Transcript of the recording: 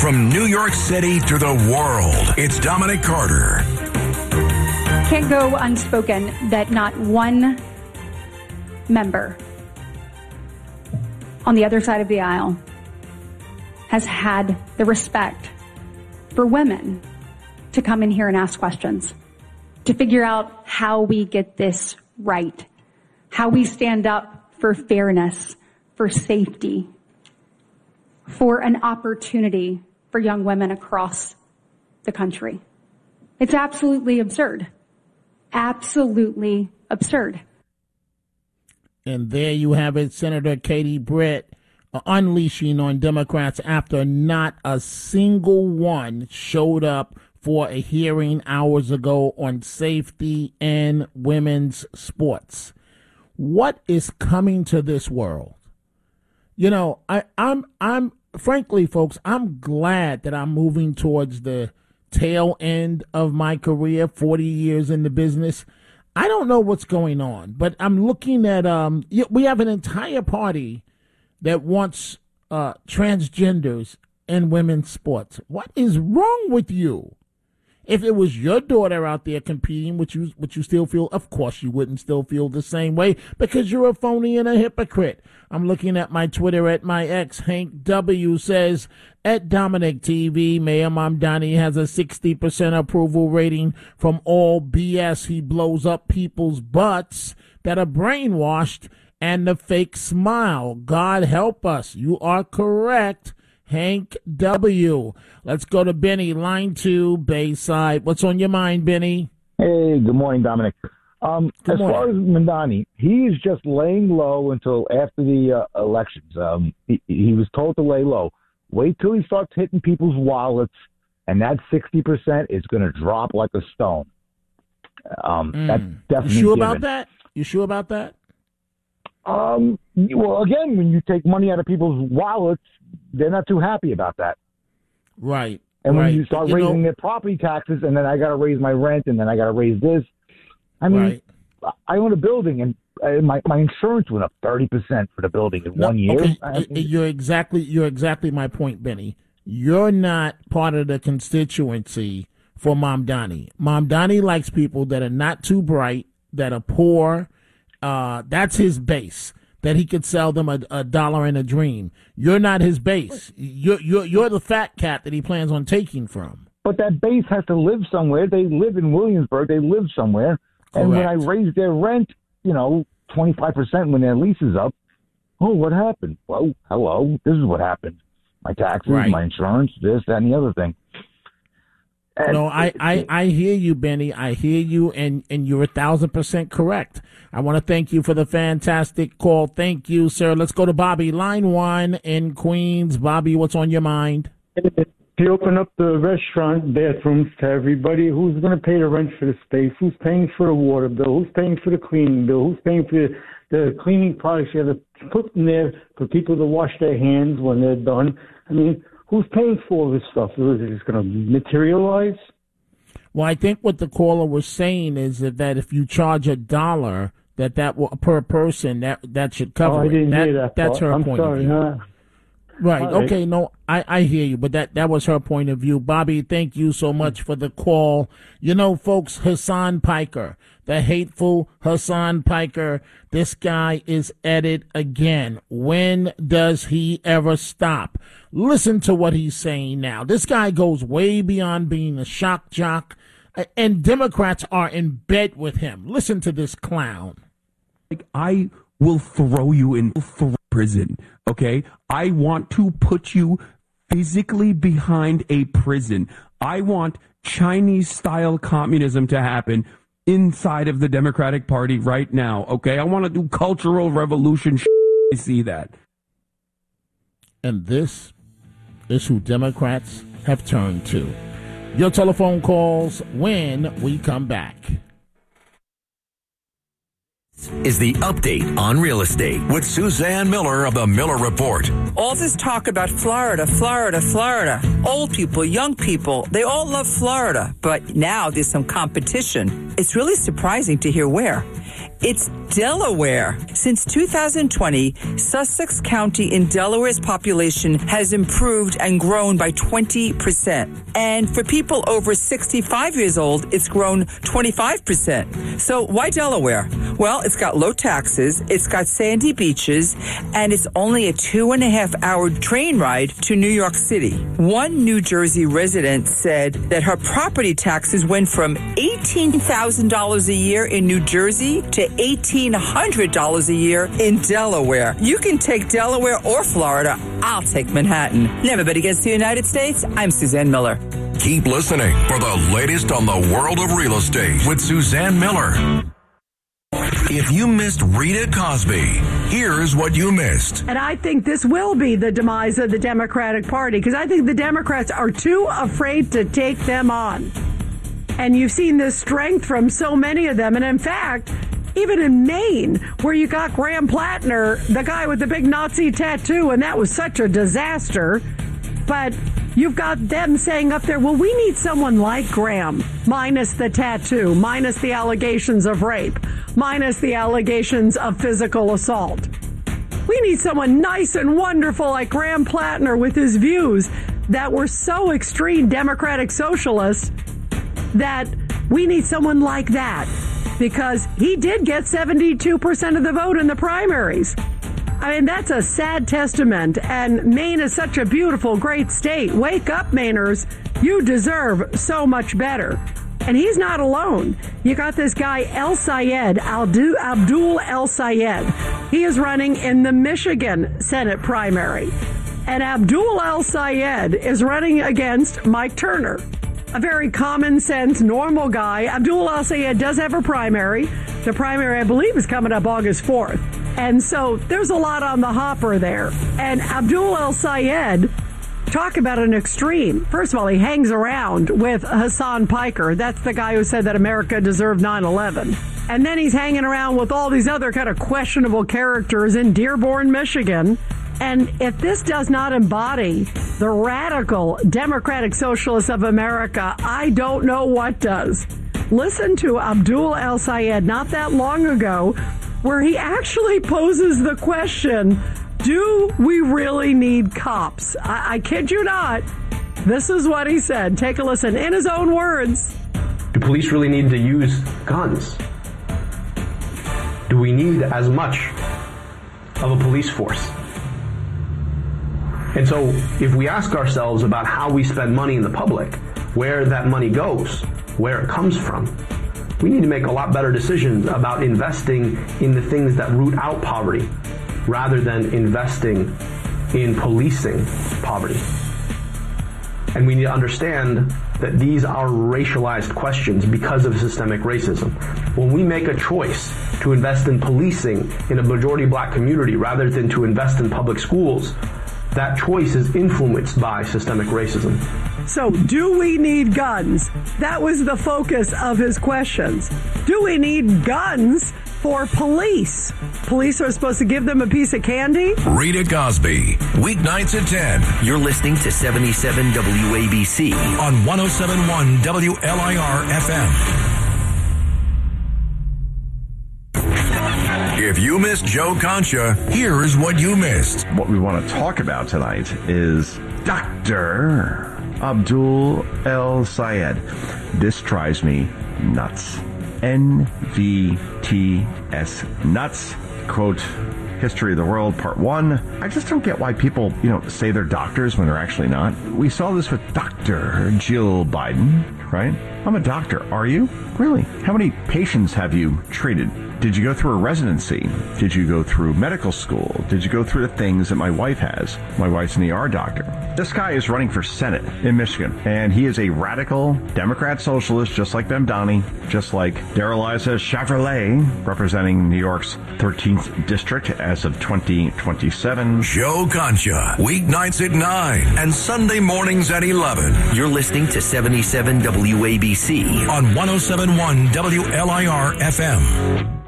From New York City to the world, it's Dominic Carter. Can't go unspoken that not one member on the other side of the aisle has had the respect for women to come in here and ask questions, to figure out how we get this right, how we stand up for fairness, for safety, for an opportunity for young women across the country. It's absolutely absurd. Absolutely absurd. And there you have it, Senator Katie Britt unleashing on Democrats after not a single one showed up for a hearing hours ago on safety in women's sports. What is coming to this world? You know, I'm frankly, folks, I'm glad that I'm moving towards the tail end of my career, 40 years in the business. I don't know what's going on, but I'm looking at, we have an entire party that wants transgenders in women's sports. What is wrong with you? If it was your daughter out there competing, would you still feel? Of course you wouldn't still feel the same way because you're a phony and a hypocrite. I'm looking at my Twitter at my ex. Hank W. says, at Dominic TV, Mayor Mamdani has a 60% approval rating from all BS. He blows up people's butts that are brainwashed and the fake smile. God help us. You are correct, Hank W. Let's go to Benny, line 2, Bayside. What's on your mind, Benny? Hey, good morning, Dominic. As far as Mamdani, he's just laying low until after the elections. He was told to lay low. Wait till he starts hitting people's wallets, and that 60% is going to drop like a stone. That's definitely You sure given. about that? You sure about that? Well, again, when you take money out of people's wallets, they're not too happy about that. Right. And when right. you start raising their property taxes, and then I got to raise my rent, and then I got to raise this. I mean, I own a building, and my insurance went up 30% for the building in 1 year. Okay. You're exactly my point, Benny. You're not part of the constituency for Mamdani. Mamdani likes people that are not too bright, that are poor. That's his base. That he could sell them a dollar and a dream. You're not his base. You're the fat cat that he plans on taking from. But that base has to live somewhere. They live in Williamsburg. They live somewhere. Correct. And when I raise their rent, 25% when their lease is up, oh, what happened? Well, hello, this is what happened. My taxes, my insurance, this, that, and the other thing. And no, I hear you, Benny. I hear you, and you're 1,000% correct. I want to thank you for the fantastic call. Thank you, sir. Let's go to Bobby, line 1 in Queens. Bobby, what's on your mind? If you open up the restaurant bathrooms to everybody, who's going to pay the rent for the space? Who's paying for the water bill? Who's paying for the cleaning bill? Who's paying for the cleaning products you have to put in there for people to wash their hands when they're done? I mean, who's paying for all this stuff? Is it just going to materialize? Well, I think what the caller was saying is that if you charge $1, that will, per person, that should cover I didn't hear that. That's her point of view. Right. Okay. No, I hear you, but that was her point of view. Bobby, thank you so much for the call. Folks, Hassan Piker, the hateful Hassan Piker, this guy is at it again. When does he ever stop? Listen to what he's saying now. This guy goes way beyond being a shock jock, and Democrats are in bed with him. Listen to this clown. I will throw you in prison, okay? I want to put you physically behind a prison. I want Chinese-style communism to happen inside of the Democratic Party right now, okay? I want to do cultural revolution. I see that. And this is who Democrats have turned to. Your telephone calls when we come back. Is the update on real estate with Suzanne Miller of the Miller Report. All this talk about Florida. Old people, young people, they all love Florida. But now there's some competition. It's really surprising to hear where. It's Delaware. Since 2020, Sussex County in Delaware's population has improved and grown by 20%. And for people over 65 years old, it's grown 25%. So why Delaware? Well, it's got low taxes, it's got sandy beaches, and it's only a 2.5-hour train ride to New York City. One New Jersey resident said that her property taxes went from $18,000 a year in New Jersey to $1,800 a year in Delaware. You can take Delaware or Florida. I'll take Manhattan. Never bet against the United States. I'm Suzanne Miller. Keep listening for the latest on the world of real estate with Suzanne Miller. If you missed Rita Cosby, here's what you missed. And I think this will be the demise of the Democratic Party, because I think the Democrats are too afraid to take them on. And you've seen this strength from so many of them. And in fact, even in Maine, where you got Graham Plattner, the guy with the big Nazi tattoo, and that was such a disaster. But you've got them saying up there, well, we need someone like Graham, minus the tattoo, minus the allegations of rape, minus the allegations of physical assault. We need someone nice and wonderful like Graham Plattner with his views that were so extreme Democratic socialist that we need someone like that, because he did get 72% of the vote in the primaries. I mean, that's a sad testament, and Maine is such a beautiful, great state. Wake up, Mainers. You deserve so much better. And he's not alone. You got this guy, Abdul El Sayed. He is running in the Michigan Senate primary. And Abdul El Sayed is running against Mike Turner, a very common sense, normal guy. Abdul El Sayed does have a primary. The primary, I believe, is coming up August 4th. And so there's a lot on the hopper there. And Abdul El Sayed, talk about an extreme. First of all, he hangs around with Hassan Piker. That's the guy who said that America deserved 9/11. And then he's hanging around with all these other kind of questionable characters in Dearborn, Michigan. And if this does not embody the radical Democratic Socialists of America, I don't know what does. Listen to Abdul El Sayed not that long ago, where he actually poses the question, do we really need cops? I kid you not. This is what he said. Take a listen in his own words. Do police really need to use guns? Do we need as much of a police force? And so if we ask ourselves about how we spend money in the public, where that money goes, where it comes from, we need to make a lot better decisions about investing in the things that root out poverty rather than investing in policing poverty. And we need to understand that these are racialized questions because of systemic racism. When we make a choice to invest in policing in a majority black community rather than to invest in public schools, that choice is influenced by systemic racism. So, do we need guns? That was the focus of his questions. Do we need guns for police? Police are supposed to give them a piece of candy? Rita Cosby, weeknights at 10. You're listening to 77 WABC on 107.1 WLIR FM. If you missed Joe Concha, here's what you missed. What we want to talk about tonight is Dr. Abdul El Sayed. This drives me nuts. NVTS nuts. Quote, History of the World, Part 1. I just don't get why people, say they're doctors when they're actually not. We saw this with Dr. Jill Biden, right? I'm a doctor. Are you? Really? How many patients have you treated? Did you go through a residency? Did you go through medical school? Did you go through the things that my wife has? My wife's an ER doctor. This guy is running for Senate in Michigan, and he is a radical Democrat socialist, just like Mamdani, just like Darrell-Issa Chevrolet, representing New York's 13th district as of 2027. Joe Concha, weeknights at 9 and Sunday mornings at 11. You're listening to 77 WABC on 107.1 WLIR FM.